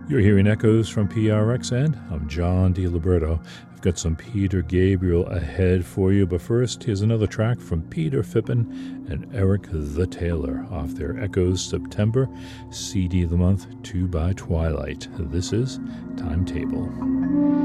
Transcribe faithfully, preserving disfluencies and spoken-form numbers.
You're hearing echoes from P R X, and I'm John DiLiberto. I've got some Peter Gabriel ahead for you, but first, here's another track from Peter Fippen and Eric the Tailor off their Echoes September C D of the Month, two by Twilight. This is Timetable.